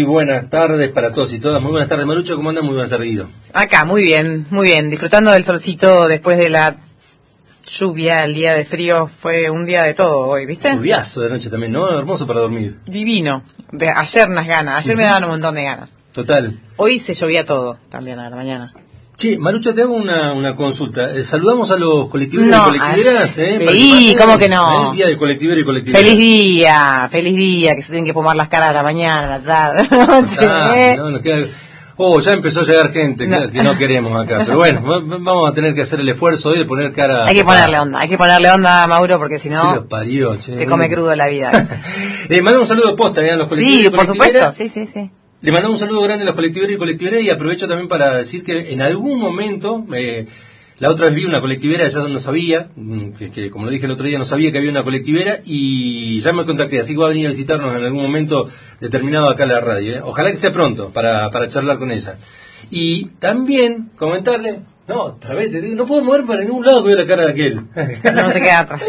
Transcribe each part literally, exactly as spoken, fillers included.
Muy buenas tardes para todos y todas. Muy buenas tardes, Marucho. ¿Cómo andan? Muy buenas tardes, Guido. Acá, muy bien, muy bien. Disfrutando del solcito después de la lluvia, el día de frío. Fue un día de todo hoy, ¿viste? Lluviazo de noche también, ¿no? Hermoso para dormir. Divino. De ayer unas ganas. Ayer uh-huh. me daban un montón de ganas. Total. Hoy se llovía todo también a la mañana. Sí, Marucho, te hago una, una consulta. Eh, saludamos a los colectiveros no, y colectiveras, ¿eh? Sí, ¿cómo que no? El día de colectivero y colectiveras. Feliz día, feliz día, que se tienen que fumar las caras a la mañana, a la tarde, a la noche. Ah, no, nos queda... Oh, ya empezó a llegar gente no. que no queremos acá. Pero bueno, vamos a tener que hacer el esfuerzo hoy de poner cara... Hay que ponerle onda, hay que ponerle onda, Mauro, porque si no parió, che, te come crudo la vida. eh, mandamos un saludo posta, ¿eh? A los colectiveros sí, y por supuesto, sí, sí, sí. Le mandamos un saludo grande a los colectiveros y colectiveras y aprovecho también para decir que en algún momento, eh, la otra vez vi una colectivera, ya no sabía, que, que como lo dije el otro día, no sabía que había una colectivera y ya me contacté, así que va a venir a visitarnos en algún momento determinado acá en la radio. ¿eh? Ojalá que sea pronto para, para charlar con ella. Y también comentarle, no, otra vez, te digo, no puedo mover para ningún lado que veo la cara de aquel. No te queda atrás.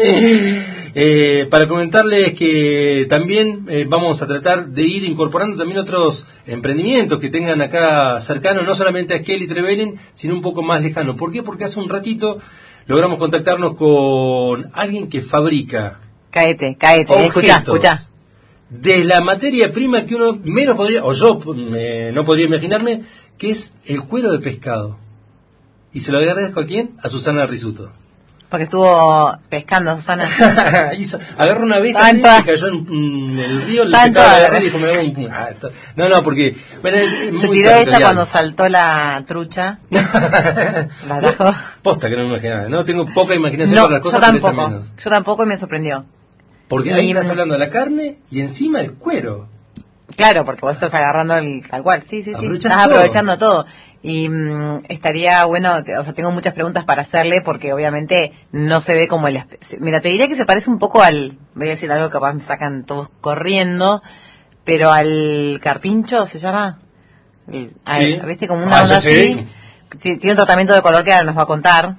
Eh, para comentarles que también eh, vamos a tratar de ir incorporando también otros emprendimientos que tengan acá cercanos, no solamente a Esquel y Trevelin, sino un poco más lejano. ¿Por qué? Porque hace un ratito logramos contactarnos con alguien que fabrica Caete, caete, escuchá, escuchá. De la materia prima que uno menos podría, o yo eh, no podría imaginarme, que es el cuero de pescado. Y se lo agradezco a quién, a Susana Risuto. Porque estuvo pescando, Susana. Hizo, agarró una abeja así, que cayó en, en el río, le pescaba la red y dijo, me hago un... Ah, no, no, porque... Bueno, es, es se tiró ella cuando saltó la trucha. La trajo. Posta que no me imaginaba, ¿no? Tengo poca imaginación no, para las cosas. Yo tampoco, menos. yo tampoco y me sorprendió. Porque y ahí estás hablando de la carne y encima el cuero. Claro, porque vos estás agarrando el tal cual, sí, sí, sí. Estás todo. aprovechando todo. Y mmm, estaría bueno, o sea, tengo muchas preguntas para hacerle porque obviamente no se ve como el... Mira, te diría que se parece un poco al... Voy a decir algo que capaz me sacan todos corriendo, pero al carpincho, ¿se llama? El, al, sí. ¿Viste? Como una ah, onda así. Sí. Tiene un tratamiento de color que ahora nos va a contar,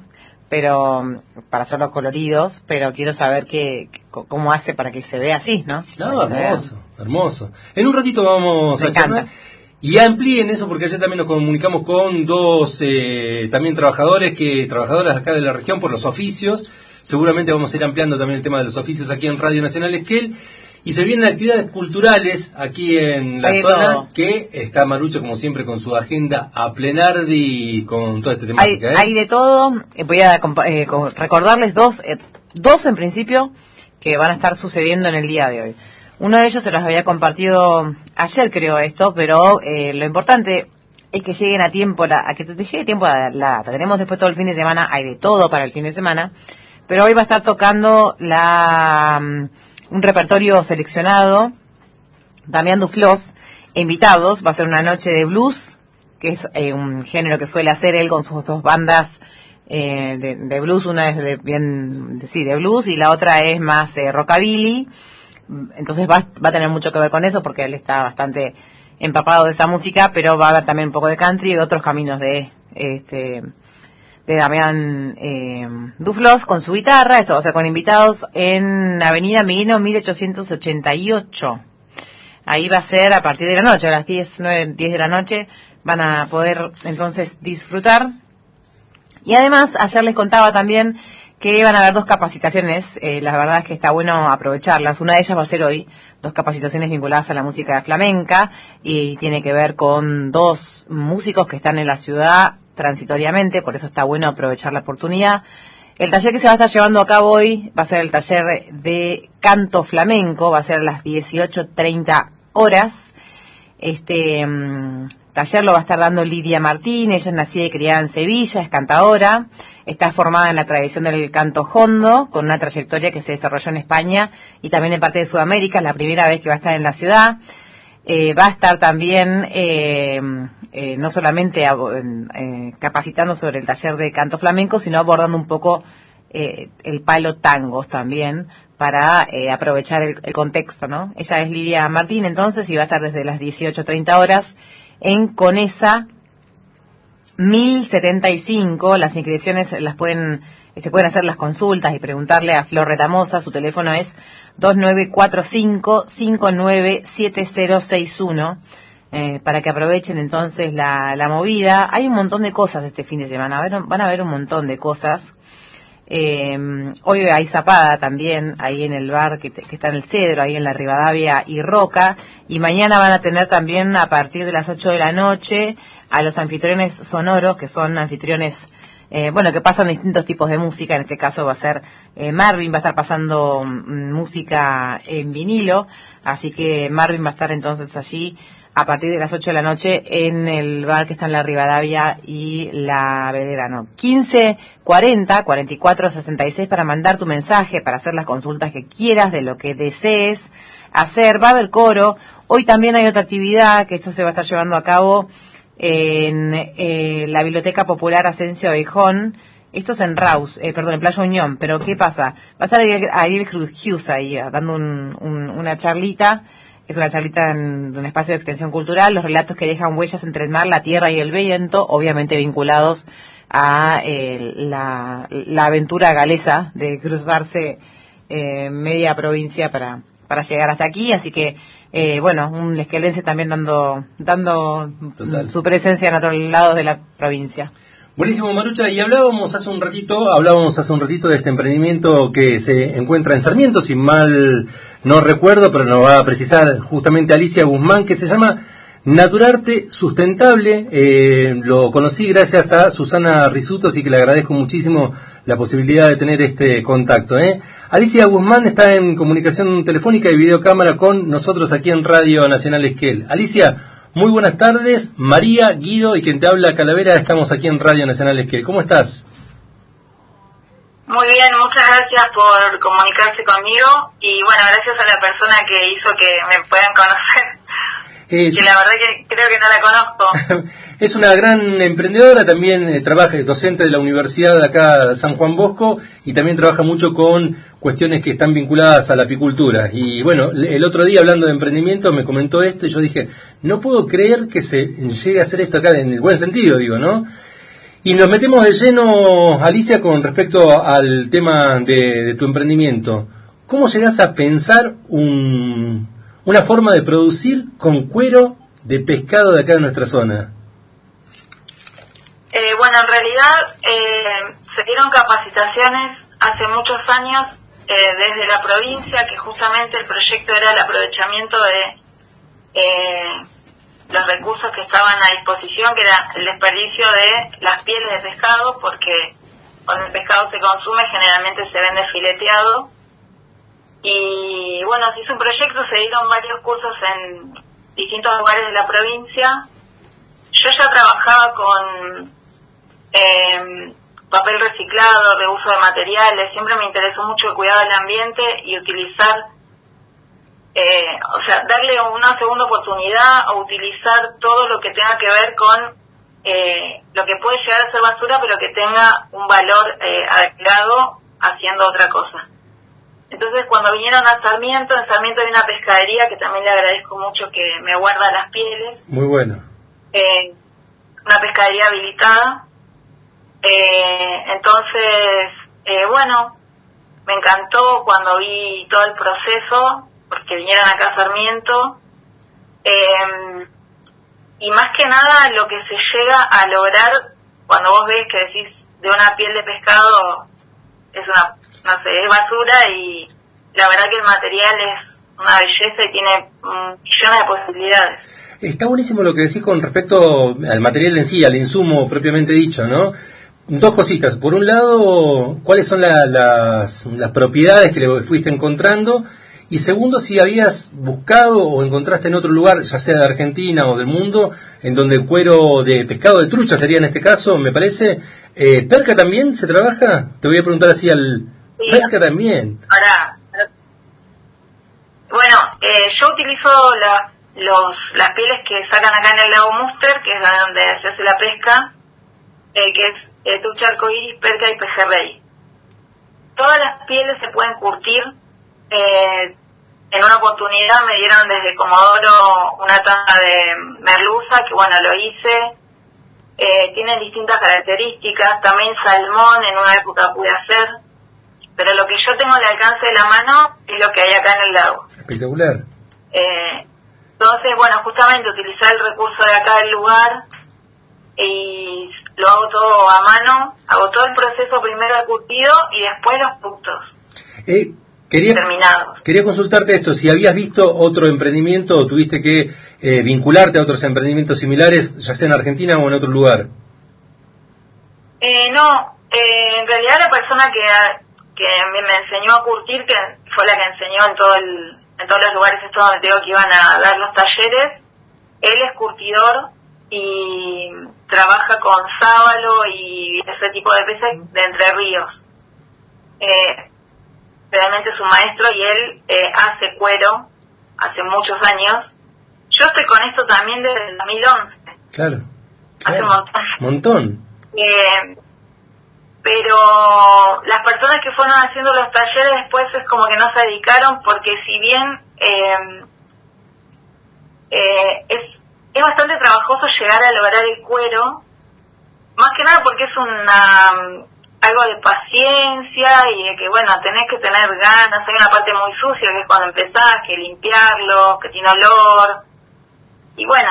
pero para hacerlos coloridos, pero quiero saber qué, cómo hace para que se vea así, ¿no? No, hermoso, hermoso. En un ratito vamos me a encanta. charlar. Y amplíen eso porque ayer también nos comunicamos con dos eh, también trabajadores que trabajadoras acá de la región por los oficios. Seguramente vamos a ir ampliando también el tema de los oficios aquí en Radio Nacional Esquel. Y se vienen actividades culturales aquí en la Hay zona, todo. que está Marucho como siempre con su agenda a plenar y con toda esta temática. Hay, ¿eh? hay de todo. Voy a eh, recordarles dos, eh, dos en principio que van a estar sucediendo en el día de hoy. Uno de ellos se los había compartido ayer, creo, esto, pero eh, lo importante es que lleguen a tiempo, la, a que te, te llegue tiempo a la data. Tenemos después todo el fin de semana, hay de todo para el fin de semana, pero hoy va a estar tocando la um, un repertorio seleccionado, Damián Duflos, invitados, va a ser una noche de blues, que es eh, un género que suele hacer él con sus dos bandas eh, de, de blues, una es de bien, de, sí, de blues y la otra es más eh, rockabilly. Entonces va, va a tener mucho que ver con eso porque él está bastante empapado de esa música, pero va a haber también un poco de country y otros caminos de este de Damián eh, Duflos con su guitarra. Esto va a ser con invitados en Avenida Meguino mil ochocientos ochenta y ocho. Ahí va a ser a partir de la noche, a las diez, nueve, diez de la noche van a poder entonces disfrutar. Y además ayer les contaba también que van a haber dos capacitaciones, eh, la verdad es que está bueno aprovecharlas. Una de ellas va a ser hoy, dos capacitaciones vinculadas a la música flamenca y tiene que ver con dos músicos que están en la ciudad transitoriamente, por eso está bueno aprovechar la oportunidad. El taller que se va a estar llevando a cabo hoy va a ser el taller de canto flamenco, va a ser a las dieciocho treinta horas. Este um, taller lo va a estar dando Lidia Martín, ella es nacida y criada en Sevilla, es cantadora, está formada en la tradición del canto jondo, con una trayectoria que se desarrolló en España y también en parte de Sudamérica, es la primera vez que va a estar en la ciudad. Eh, va a estar también eh, eh, no solamente eh, capacitando sobre el taller de canto flamenco, sino abordando un poco eh, el palo tangos también, para eh, aprovechar el, el contexto, ¿no? Ella es Lidia Martín, entonces, y va a estar desde las dieciocho treinta horas en Conesa mil setenta y cinco. Las inscripciones las pueden, se pueden hacer las consultas y preguntarle a Flor Retamosa. Su teléfono es dos nueve cuatro cinco, cinco nueve siete cero seis uno. eh, para que aprovechen entonces la, la movida. Hay un montón de cosas este fin de semana, van a, van a haber un montón de cosas. Eh, hoy hay zapada también, ahí en el bar que, te, que está en el Cedro, ahí en la Rivadavia y Roca, y mañana van a tener también a partir de las ocho de la noche a los anfitriones sonoros, que son anfitriones, eh, bueno, que pasan distintos tipos de música. En este caso va a ser eh, Marvin, va a estar pasando mm, música en vinilo, así que Marvin va a estar entonces allí a partir de las ocho de la noche en el bar que está en la Rivadavia y la Belgrano. quince cuarenta, cuarenta y cuatro sesenta y seis para mandar tu mensaje, para hacer las consultas que quieras de lo que desees hacer. Va a haber coro. Hoy también hay otra actividad que esto se va a estar llevando a cabo en eh, la Biblioteca Popular Asensio Beijón. Esto es en Raus, eh, perdón, en Playa Unión. Pero ¿qué pasa? Va a estar Ariel Hughes ahí dando un, un, una charlita. Es una charlita en un espacio de extensión cultural, los relatos que dejan huellas entre el mar, la tierra y el viento, obviamente vinculados a eh, la, la aventura galesa de cruzarse eh, media provincia para, para llegar hasta aquí. Así que, eh, bueno, un esquelense también dando, dando su presencia en otros lados de la provincia. Buenísimo, Marucha, y hablábamos hace un ratito, hablábamos hace un ratito de este emprendimiento que se encuentra en Sarmiento, si mal no recuerdo, pero nos va a precisar justamente Alicia Guzmán, que se llama Naturarte Sustentable. Eh, lo conocí gracias a Susana Risuto, así que le agradezco muchísimo la posibilidad de tener este contacto. ¿eh? Alicia Guzmán está en comunicación telefónica y videocámara con nosotros aquí en Radio Nacional Esquel. Alicia, muy buenas tardes. María, Guido y quien te habla, Calavera, estamos aquí en Radio Nacional Esquel. ¿Cómo estás? Muy bien, muchas gracias por comunicarse conmigo y bueno, gracias a la persona que hizo que me puedan conocer, eh, que la verdad que creo que no la conozco. Es una gran emprendedora, también eh, trabaja, es docente de la Universidad de acá, San Juan Bosco, y también trabaja mucho con cuestiones que están vinculadas a la apicultura. Y bueno, el otro día hablando de emprendimiento me comentó esto y yo dije, no puedo creer que se llegue a hacer esto acá, en el buen sentido, digo, ¿no? Y nos metemos de lleno, Alicia, con respecto al tema de, de tu emprendimiento. ¿Cómo llegás a pensar un, una forma de producir con cuero de pescado de acá de nuestra zona? Eh, bueno, en realidad eh, se dieron capacitaciones hace muchos años eh, desde la provincia, que justamente el proyecto era el aprovechamiento de eh, los recursos que estaban a disposición, que era el desperdicio de las pieles de pescado, porque cuando el pescado se consume generalmente se vende fileteado. Y bueno, se hizo un proyecto, se dieron varios cursos en distintos lugares de la provincia. Yo ya trabajaba con eh, papel reciclado, reuso de materiales, siempre me interesó mucho el cuidado del ambiente y utilizar, eh, o sea, darle una segunda oportunidad o utilizar todo lo que tenga que ver con eh, lo que puede llegar a ser basura, pero que tenga un valor eh, agregado haciendo otra cosa. Entonces, cuando vinieron a Sarmiento, en Sarmiento hay una pescadería que también le agradezco mucho, que me guarda las pieles. Muy bueno. Eh, una pescadería habilitada. Eh, entonces, eh, bueno, me encantó cuando vi todo el proceso, porque vinieron acá a Sarmiento. Eh, y más que nada, lo que se llega a lograr cuando vos ves que decís de una piel de pescado, es una, no sé, es basura, y la verdad que el material es una belleza y tiene um, millones de posibilidades. Está buenísimo lo que decís con respecto al material en sí, al insumo propiamente dicho, ¿no? Dos cositas. Por un lado, ¿cuáles son la, las, las propiedades que le fuiste encontrando? Y segundo, si habías buscado o encontraste en otro lugar, ya sea de Argentina o del mundo, en donde el cuero de pescado, de trucha sería en este caso, me parece. Eh, ¿Perca también se trabaja? Te voy a preguntar así al... Sí. ¿Perca también? Ahora, bueno, eh, yo utilizo la, los, las pieles que sacan acá en el lago Muster, que es donde se hace la pesca, eh, que es eh, trucha arcoíris, perca y pejerrey. Todas las pieles se pueden curtir. Eh, en una oportunidad me dieron desde Comodoro una tanda de merluza, que bueno, lo hice. Eh, tienen distintas características. También salmón en una época pude hacer. Pero lo que yo tengo al alcance de la mano es lo que hay acá en el lago. Espectacular. Eh, Entonces, bueno, justamente utilizar el recurso de acá del lugar y lo hago todo a mano, hago todo el proceso primero de curtido y después los productos eh, quería, terminados. Quería consultarte esto, si habías visto otro emprendimiento o tuviste que eh, vincularte a otros emprendimientos similares, ya sea en Argentina o en otro lugar. Eh, no, eh, en realidad la persona que, que me, me enseñó a curtir, que fue la que enseñó en todo el, en todos los lugares estos donde te digo que iban a dar los talleres, él es curtidor y trabaja con sábalo y ese tipo de peces de Entre Ríos. Eh, realmente es un maestro y él eh, hace cuero hace muchos años. Yo estoy con esto también desde el dos mil once. Claro. Hace claro. un montón. Montón. Eh, pero las personas que fueron haciendo los talleres después es como que no se dedicaron porque si bien eh, eh, es es bastante trabajoso llegar a lograr el cuero, más que nada porque es una algo de paciencia y de que, bueno, tenés que tener ganas. Hay una parte muy sucia que es cuando empezás, que limpiarlo, que tiene olor. Y bueno,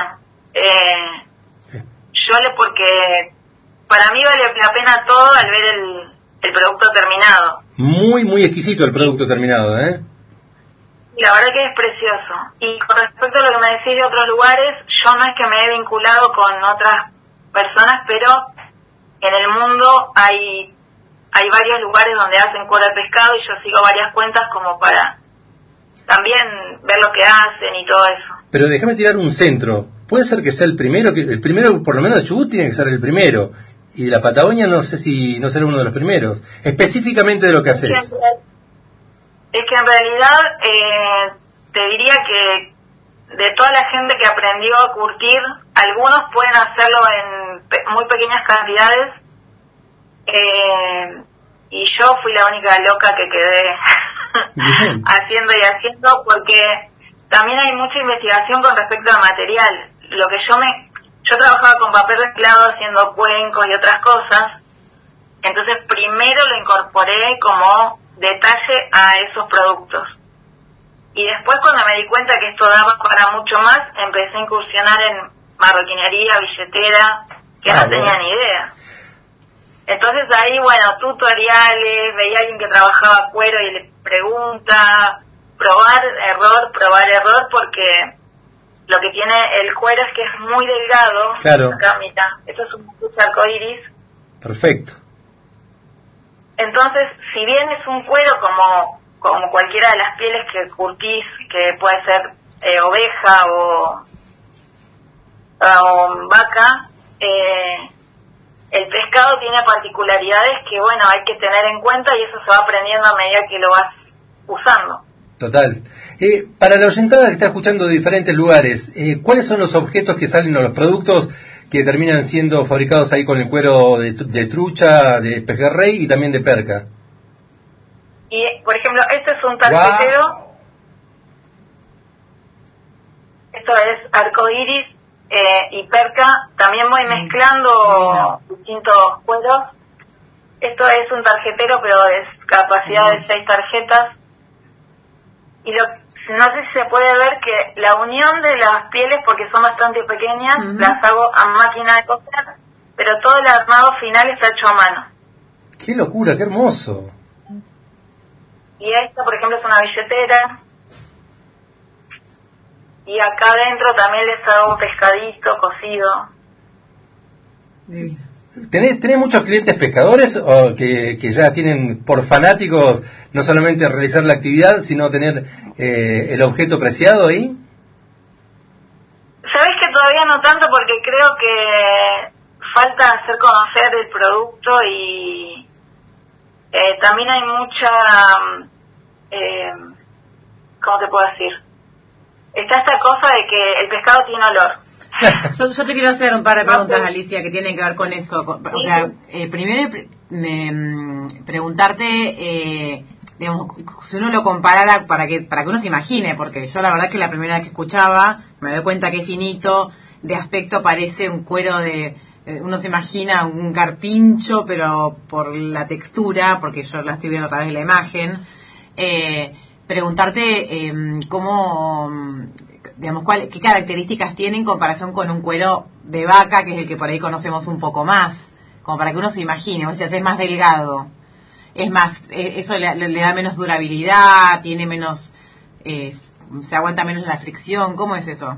eh, yo le, porque para mí vale la pena todo al ver el, el producto terminado. Muy, muy exquisito el producto terminado, ¿eh? La verdad que es precioso. Y con respecto a lo que me decís de otros lugares, yo no es que me he vinculado con otras personas, pero en el mundo hay hay varios lugares donde hacen cuero de pescado y yo sigo varias cuentas como para también ver lo que hacen y todo eso. Pero déjame tirar un centro. Puede ser que sea el primero, que el primero por lo menos de Chubut tiene que ser el primero. Y la Patagonia no sé si no será uno de los primeros. Específicamente de lo que haces. Es que en realidad eh, te diría que de toda la gente que aprendió a curtir, algunos pueden hacerlo en pe- muy pequeñas cantidades, eh, y yo fui la única loca que quedé haciendo y haciendo, porque también hay mucha investigación con respecto al material. Lo que yo me yo trabajaba con papel reciclado haciendo cuencos y otras cosas, entonces primero lo incorporé como detalle a esos productos. Y después, cuando me di cuenta que esto daba para mucho más, empecé a incursionar en marroquinería, billetera, que ah, no tenía bueno. ni idea. Entonces ahí, bueno, tutoriales, veía a alguien que trabajaba cuero y le pregunta, probar, error, probar, error, porque lo que tiene el cuero es que es muy delgado. Claro. Acá, mira, esto es un peluche arcoíris. Perfecto. Entonces, si bien es un cuero como como cualquiera de las pieles que curtís, que puede ser eh, oveja o, o vaca, eh, el pescado tiene particularidades que, bueno, hay que tener en cuenta y eso se va aprendiendo a medida que lo vas usando. Total. Eh, para la oyentada que está escuchando de diferentes lugares, eh, ¿cuáles son los objetos que salen o los productos que terminan siendo fabricados ahí con el cuero de, de trucha, de pejerrey y también de perca? Y, por ejemplo, este es un tarjetero. Wow. Esto es arcoíris eh, y perca. También voy mezclando mm. distintos cueros. Esto es un tarjetero, pero de capacidad mm. de seis tarjetas. Y lo, no sé si se puede ver que la unión de las pieles, porque son bastante pequeñas, mm-hmm. las hago a máquina de coser, pero todo el armado final está hecho a mano. ¡Qué locura, qué hermoso! Y esta, por ejemplo, es una billetera. Y acá adentro también les hago un pescadito cocido. ¿Tenés, ¿Tenés muchos clientes pescadores o que, que ya tienen por fanáticos no solamente realizar la actividad, sino tener eh, el objeto preciado ahí? Sabés que todavía no tanto, porque creo que falta hacer conocer el producto y Eh, también hay mucha, eh, ¿cómo te puedo decir? Está esta cosa de que el pescado tiene olor. yo, yo te quiero hacer un par de preguntas, no sé. Alicia, que tienen que ver con eso. O sea, eh, primero me, preguntarte, eh, digamos, si uno lo comparara para que para que uno se imagine, porque yo la verdad que la primera vez que escuchaba me doy cuenta que es finito, de aspecto parece un cuero de... Uno se imagina un carpincho, pero por la textura, porque yo la estoy viendo a través de la imagen. Eh, preguntarte eh, cómo, digamos, ¿cuál, qué características tiene en comparación con un cuero de vaca, que es el que por ahí conocemos un poco más? Como para que uno se imagine, o sea, es más delgado, es más, eso le, le da menos durabilidad, tiene menos, eh, se aguanta menos la fricción, ¿cómo es eso?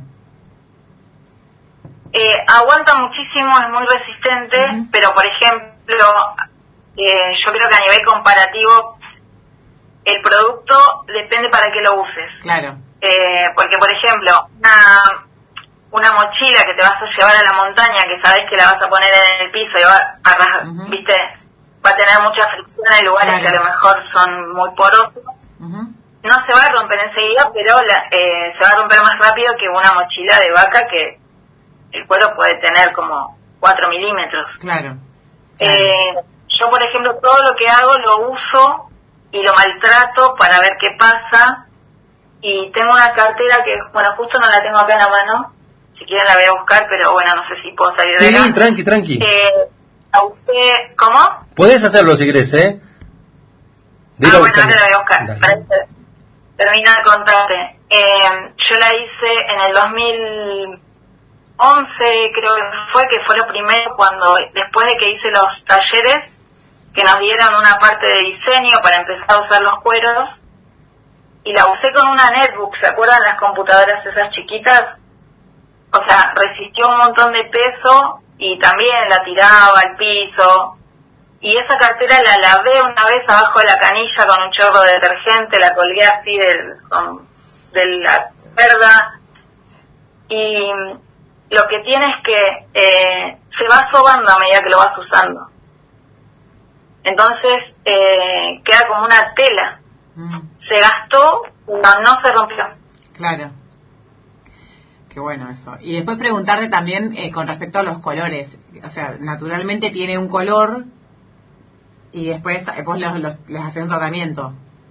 Eh, aguanta muchísimo, es muy resistente, uh-huh. pero por ejemplo, eh, yo creo que a nivel comparativo, el producto depende para qué lo uses. Claro. Eh, porque por ejemplo, una, una mochila que te vas a llevar a la montaña, que sabes que la vas a poner en el piso y va a, uh-huh. viste, va a tener mucha fricción en lugares claro. que a lo mejor son muy porosos. Uh-huh. No se va a romper enseguida, pero la, eh, se va a romper más rápido que una mochila de vaca, que el cuero puede tener como cuatro milímetros. Claro. claro. Eh, yo, por ejemplo, todo lo que hago lo uso y lo maltrato para ver qué pasa. Y tengo una cartera que, bueno, justo no la tengo acá en la mano. Si quieren la voy a buscar, pero bueno, no sé si puedo salir sí, de acá. Sí, tranqui, tranqui. Eh, a usted, ¿cómo? Podés hacerlo si querés, ¿eh? De ah, bueno, ahora la voy a buscar. Dale. Para terminar de contarte. Eh, yo la hice en el dos mil once, creo que fue, que fue lo primero cuando, después de que hice los talleres, que nos dieron una parte de diseño para empezar a usar los cueros, y la usé con una netbook, ¿se acuerdan las computadoras esas chiquitas? O sea, resistió un montón de peso y también la tiraba al piso. Y esa cartera la lavé una vez abajo de la canilla con un chorro de detergente, la colgué así del, con, de la cuerda. Y lo que tiene es que eh, se va sobando a medida que lo vas usando. Entonces eh, queda como una tela. Mm. Se gastó, no, no se rompió. Claro. Qué bueno eso. Y después preguntarte también eh, con respecto a los colores. O sea, naturalmente tiene un color y después vos los, los, les haces un tratamiento.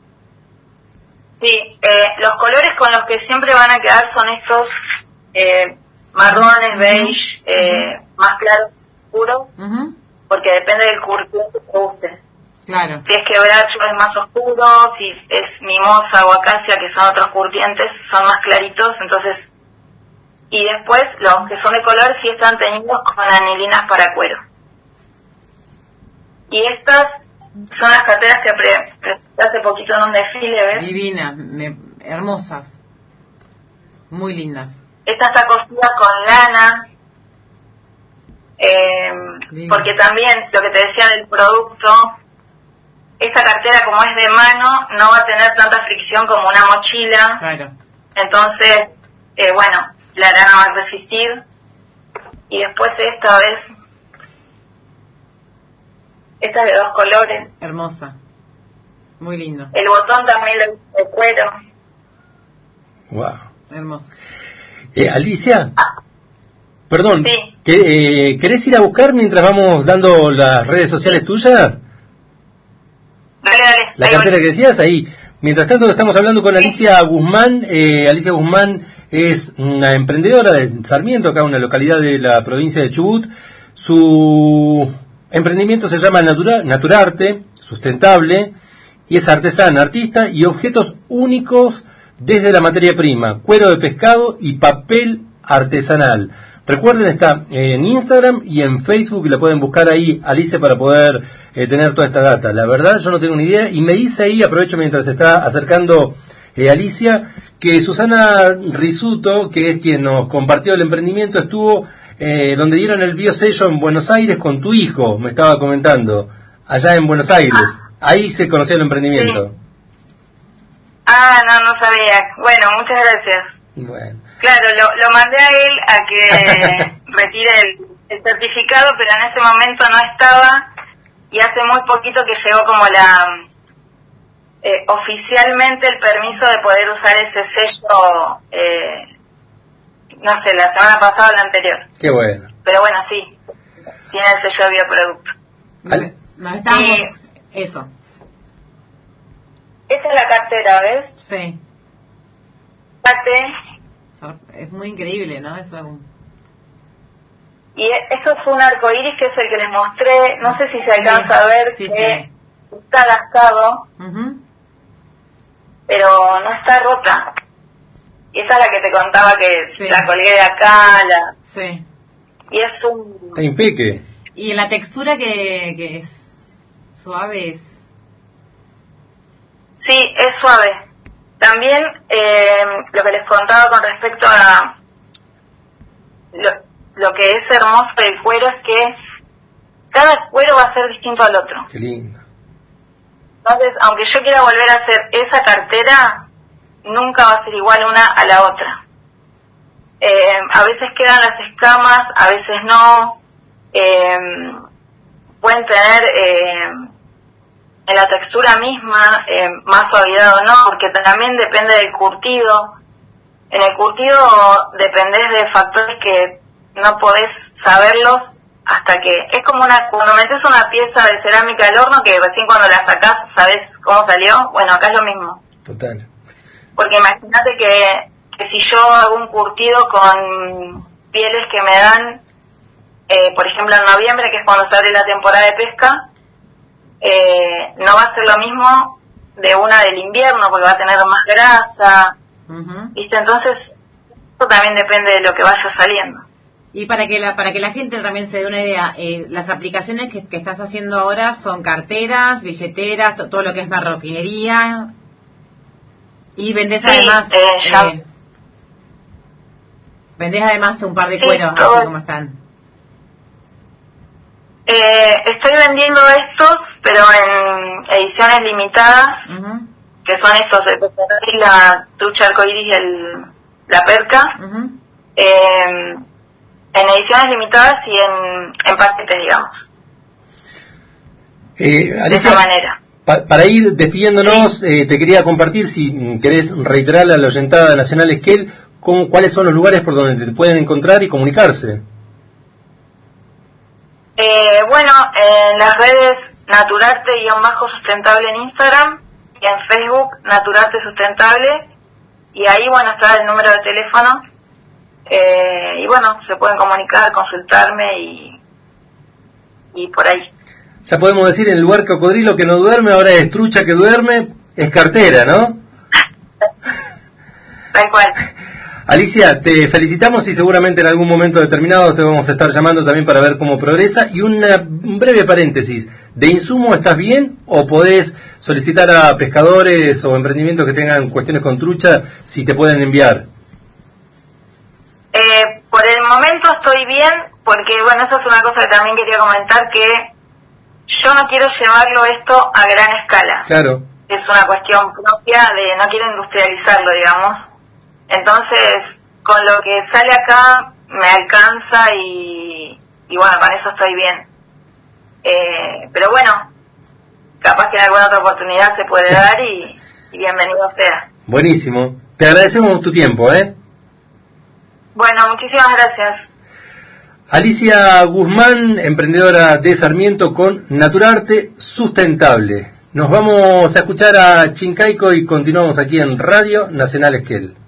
Sí, eh, los colores con los que siempre van a quedar son estos eh, marrones, uh-huh. beige, eh, uh-huh. más claros, oscuros, uh-huh. porque depende del curtiente que use. Claro. Si es quebracho es más oscuro, si es mimosa o acacia, que son otros curtientes, son más claritos, entonces... Y después los que son de color sí están teñidos con anilinas para cuero. Y estas son las carteras que pre- presenté hace poquito en un desfile, ¿ves? Divinas, me, hermosas, muy lindas. Esta está cosida con lana, eh, porque también lo que te decía del producto, esta cartera como es de mano no va a tener tanta fricción como una mochila. Claro. Entonces, eh, bueno, la lana va a resistir. Y después esta vez, esta es de dos colores. Hermosa, muy lindo. El botón también lo hice de cuero. Wow. Hermoso. Eh, Alicia, ah. perdón, sí. ¿qué, eh, ¿querés ir a buscar mientras vamos dando las redes sociales tuyas? Dale, dale. La cartera que decías, ahí. Mientras tanto estamos hablando con Alicia Guzmán. Eh, Alicia Guzmán es una emprendedora de Sarmiento, acá una localidad de la provincia de Chubut. Su emprendimiento se llama Natura, Naturarte, sustentable, y es artesana, artista y objetos únicos desde la materia prima, cuero de pescado y papel artesanal. Recuerden, está en Instagram y en Facebook, y la pueden buscar ahí, Alicia, para poder eh, tener toda esta data. La verdad, yo no tengo ni idea, y me dice ahí, aprovecho mientras se está acercando eh, Alicia, que Susana Risuto, que es quien nos compartió el emprendimiento, estuvo eh, donde dieron el biosello en Buenos Aires con tu hijo, me estaba comentando, allá en Buenos Aires. Ahí se conoció el emprendimiento. Sí. Ah, no, no sabía. Bueno, muchas gracias. Bueno. Claro, lo, lo mandé a él a que retire el, el certificado, pero en ese momento no estaba, y hace muy poquito que llegó como la eh, oficialmente el permiso de poder usar ese sello, eh, no sé, la semana pasada o la anterior. Qué bueno. Pero bueno, sí, tiene el sello de bioproducto. Vale. No, estamos... y, eso. Esta es la cartera, ¿ves? Sí. Fíjate. Es muy increíble, ¿no? Eso. Y esto es un arco iris, que es el que les mostré. No sé si se alcanza sí, a ver, sí, que sí. está gastado, uh-huh. pero no está rota. Y esa es la que te contaba que Sí. la colgué de acá, la, Sí. y es un... Está impeque. Y la textura que, que es suave es... Sí, es suave. También eh, lo que les contaba con respecto a lo, lo que es hermoso del cuero es que cada cuero va a ser distinto al otro. Qué lindo. Entonces, aunque yo quiera volver a hacer esa cartera, nunca va a ser igual una a la otra. Eh, a veces quedan las escamas, a veces no. Eh, pueden tener eh, en la textura misma eh, más suavidad o no, porque también depende del curtido. En el curtido dependés de factores que no podés saberlos hasta que... Es como una cuando metes una pieza de cerámica al horno que recién cuando la sacás sabés cómo salió. Bueno, acá es lo mismo. Total. Porque imagínate que, que si yo hago un curtido con pieles que me dan, eh, por ejemplo en noviembre, que es cuando se abre la temporada de pesca, eh, no va a ser lo mismo de una del invierno, porque va a tener más grasa, Uh-huh. ¿viste? Entonces, eso también depende de lo que vaya saliendo. Y para que la para que la gente también se dé una idea, eh, las aplicaciones que, que estás haciendo ahora son carteras, billeteras, to- todo lo que es marroquinería, y vendés Sí, además eh, ya- eh, vendés además un par de Sí, cueros, todo. así como están. Eh, estoy vendiendo estos, pero en ediciones limitadas, Uh-huh. que son estos, el pejerrey, la trucha arcoíris y el, la perca, Uh-huh. eh, en ediciones limitadas y en, en paquetes, digamos, Eh, de Alicia, esa manera. pa- para ir despidiéndonos, eh, te quería compartir, si mm, querés reiterar a la oyentada Nacional Esquel, con, cuáles son los lugares por donde te pueden encontrar y comunicarse. Eh, bueno, en las redes Naturarte-sustentable en Instagram y en Facebook Naturarte Sustentable, y ahí, bueno, está el número de teléfono, eh, y bueno, se pueden comunicar, consultarme y, y por ahí. Ya podemos decir, en el lugar cocodrilo que no duerme, ahora es trucha que duerme, es cartera, ¿no? Tal cual. Alicia, te felicitamos y seguramente en algún momento determinado te vamos a estar llamando también para ver cómo progresa. Y una, un breve paréntesis, ¿de insumo estás bien o podés solicitar a pescadores o emprendimientos que tengan cuestiones con trucha si te pueden enviar? Eh, por el momento estoy bien, porque bueno, esa es una cosa que también quería comentar, que yo no quiero llevarlo esto a gran escala. Claro. Es una cuestión propia de, no quiero industrializarlo, digamos. Entonces, con lo que sale acá me alcanza y, y bueno, con eso estoy bien. Eh, pero bueno, capaz que en alguna otra oportunidad se puede dar y, y bienvenido sea. Buenísimo. Te agradecemos tu tiempo, ¿eh? Bueno, muchísimas gracias. Alicia Guzmán, emprendedora de Sarmiento con Naturarte Sustentable. Nos vamos a escuchar a Chincaico y continuamos aquí en Radio Nacional Esquel.